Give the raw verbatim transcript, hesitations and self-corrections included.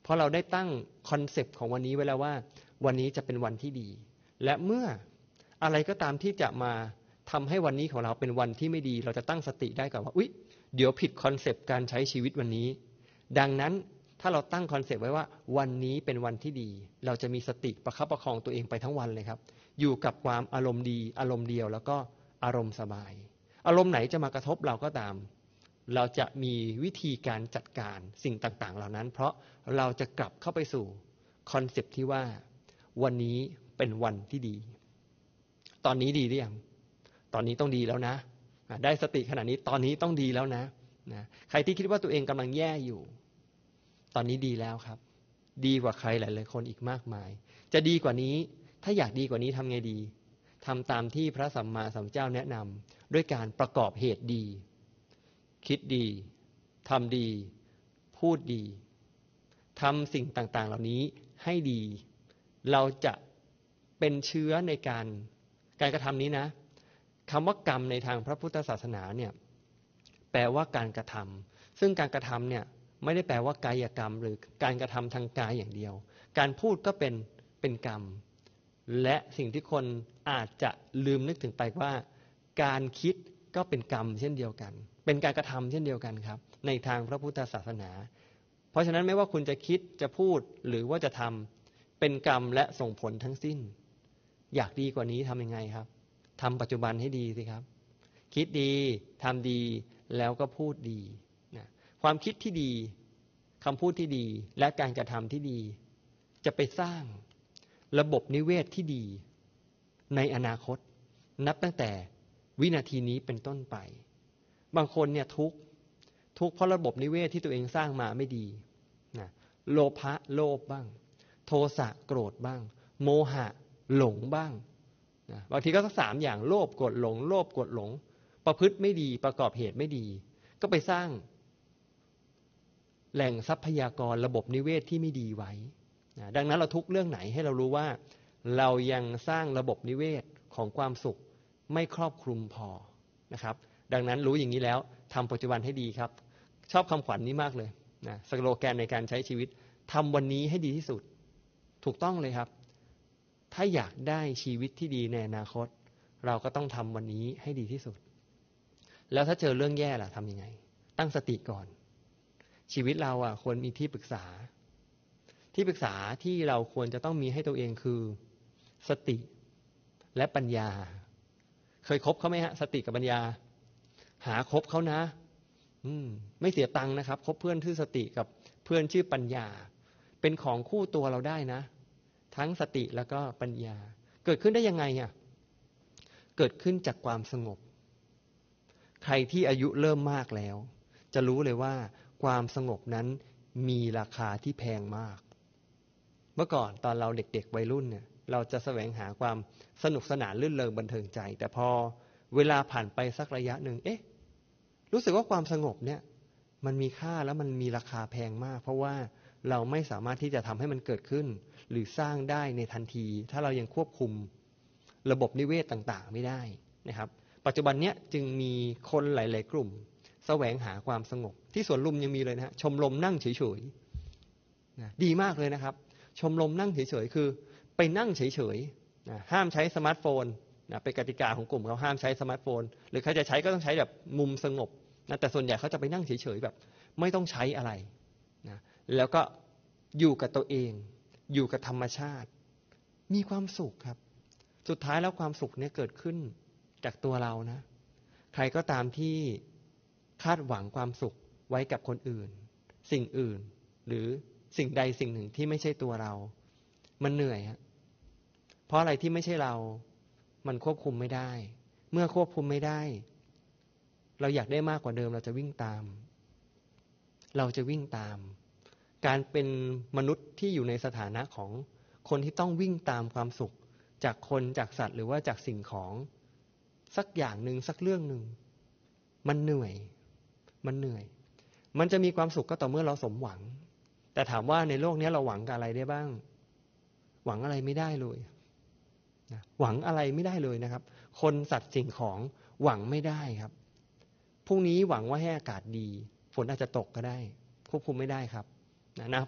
เพราะเราได้ตั้งคอนเซปต์ของวันนี้ไว้แล้วว่าวันนี้จะเป็นวันที่ดีและเมื่ออะไรก็ตามที่จะมาทำให้วันนี้ของเราเป็นวันที่ไม่ดีเราจะตั้งสติได้ก่อนว่าอุ๊ยเดี๋ยวผิดคอนเซปต์การใช้ชีวิตวันนี้ดังนั้นถ้าเราตั้งคอนเซปต์ไว้ว่าวันนี้เป็นวันที่ดีเราจะมีสติประคับประคองตัวเองไปทั้งวันเลยครับอยู่กับความอารมณ์ดีอารมณ์เดียวแล้วก็อารมณ์สบายอารมณ์ไหนจะมากระทบเราก็ตามเราจะมีวิธีการจัดการสิ่งต่างๆเหล่านั้นเพราะเราจะกลับเข้าไปสู่คอนเซปต์ที่ว่าวันนี้เป็นวันที่ดีตอนนี้ดีหรือยังตอนนี้ต้องดีแล้วนะได้สติขณะนี้ตอนนี้ต้องดีแล้วนะนะใครที่คิดว่าตัวเองกำลังแย่อยู่ตอนนี้ดีแล้วครับดีกว่าใครหลายๆคนอีกมากมายจะดีกว่านี้ถ้าอยากดีกว่านี้ทำไงดีทำตามที่พระสัมมาสัมพุทธเจ้าแนะนำด้วยการประกอบเหตุดีคิดดีทำดีพูดดีทำสิ่งต่างๆเหล่านี้ให้ดีเราจะเป็นเชื้อในการการกระทำนี้นะคำว่ากรรมในทางพระพุทธศาสนาเนี่ยแปลว่าการกระทำซึ่งการกระทำเนี่ยไม่ได้แปลว่ากายกรรมหรือการกระทำทางกายอย่างเดียวการพูดก็เป็นเป็นกรรมและสิ่งที่คนอาจจะลืมนึกถึงไปว่าการคิดก็เป็นกรรมเช่นเดียวกันเป็นการกระทำเช่นเดียวกันครับในทางพระพุทธศาสนาเพราะฉะนั้นไม่ว่าคุณจะคิดจะพูดหรือว่าจะทำเป็นกรรมและส่งผลทั้งสิ้นอยากดีกว่านี้ทำยังไงครับทำปัจจุบันให้ดีสิครับคิดดีทำดีแล้วก็พูดดีนะความคิดที่ดีคำพูดที่ดีและการกระทำที่ดีจะไปสร้างระบบนิเวศที่ดีในอนาคตนับตั้งแต่วินาทีนี้เป็นต้นไปบางคนเนี่ยทุกข์ทุกข์เพราะระบบนิเวศที่ตัวเองสร้างมาไม่ดีนะโลภะโลภบ้างโทสะโกรธบ้างโมหะหลงบ้างนะบางทีก็สักสามอย่างโลภโกรธหลงโลภโกรธหลงประพฤติไม่ดีประกอบเหตุไม่ดีก็ไปสร้างแหล่งทรัพยากรระบบนิเวศที่ไม่ดีไว้นะดังนั้นเราทุกเรื่องไหนให้เรารู้ว่าเรายังสร้างระบบนิเวศของความสุขไม่ครอบคลุมพอนะครับดังนั้นรู้อย่างนี้แล้วทำปัจจุบันให้ดีครับชอบคำขวัญ น, นี้มากเลยนะสโลแกนในการใช้ชีวิตทำวันนี้ให้ดีที่สุดถูกต้องเลยครับถ้าอยากได้ชีวิตที่ดีในอนาคตเราก็ต้องทำวันนี้ให้ดีที่สุดแล้วถ้าเจอเรื่องแย่ล่ะทำยังไงตั้งสติก่อนชีวิตเราอ่ะควรมีที่ปรึกษาที่ปรึกษาที่เราควรจะต้องมีให้ตัวเองคือสติและปัญญาเคยคบเขาไหมฮะสติกับปัญญาหาคบเขานะอืมไม่เสียตังค์นะครับคบเพื่อนชื่อสติกับเพื่อนชื่อปัญญาเป็นของคู่ตัวเราได้นะทั้งสติแล้วก็ปัญญาเกิดขึ้นได้ยังไงอ่ะเกิดขึ้นจากความสงบใครที่อายุเริ่มมากแล้วจะรู้เลยว่าความสงบนั้นมีราคาที่แพงมากเมื่อก่อนตอนเราเด็กๆวัยรุ่นเนี่ยเราจะแสวงหาความสนุกสนานลื่นเริงบันเทิงใจแต่พอเวลาผ่านไปสักระยะหนึ่งเอ๊ะรู้สึกว่าความสงบเนี่ยมันมีค่าแล้วมันมีราคาแพงมากเพราะว่าเราไม่สามารถที่จะทำให้มันเกิดขึ้นหรือสร้างได้ในทันทีถ้าเรายังควบคุมระบบนิเวศต่างๆไม่ได้นะครับปัจจุบันเนี้ยจึงมีคนหลายๆกลุ่มแสวงหาความสงบที่สวนลุมยังมีเลยนะฮะชมรมนั่งเฉยๆนะดีมากเลยนะครับชมรมนั่งเฉยๆคือไปนั่งเฉยๆนะห้ามใช้สมาร์ทโฟนนะเป็นกติกาของกลุ่มเขาห้ามใช้สมาร์ทโฟนหรือใครจะใช้ก็ต้องใช้แบบมุมสงบนะแต่ส่วนใหญ่เขาจะไปนั่งเฉยๆแบบไม่ต้องใช้อะไรนะแล้วก็อยู่กับตัวเองอยู่กับธรรมชาติมีความสุขครับสุดท้ายแล้วความสุขเนี่ยเกิดขึ้นจากตัวเรานะใครก็ตามที่คาดหวังความสุขไว้กับคนอื่นสิ่งอื่นหรือสิ่งใดสิ่งหนึ่งที่ไม่ใช่ตัวเรามันเหนื่อยฮะเพราะอะไรที่ไม่ใช่เรามันควบคุมไม่ได้เมื่อควบคุมไม่ได้เราอยากได้มากกว่าเดิมเราจะวิ่งตามเราจะวิ่งตามการเป็นมนุษย์ที่อยู่ในสถานะของคนที่ต้องวิ่งตามความสุขจากคนจากสัตว์หรือว่าจากสิ่งของสักอย่างหนึ่งสักเรื่องหนึ่งมันเหนื่อยมันเหนื่อยมันจะมีความสุขก็ต่อเมื่อเราสมหวังแต่ถามว่าในโลกนี้เราหวังกับอะไรได้บ้างหวังอะไรไม่ได้เลยนะหวังอะไรไม่ได้เลยนะครับคนสัตว์สิ่งของหวังไม่ได้ครับพรุ่งนี้หวังว่าให้อากาศดีฝนอาจจะตกก็ได้ควบคุมไม่ได้ครับนะ